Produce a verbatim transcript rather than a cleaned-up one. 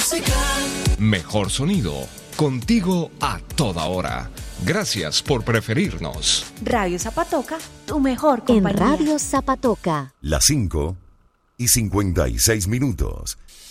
música. Mejor sonido, contigo a toda hora. Gracias por preferirnos. Radio Zapatoca, tu mejor compañía. En Radio Zapatoca. Las cinco y cincuenta y seis minutos.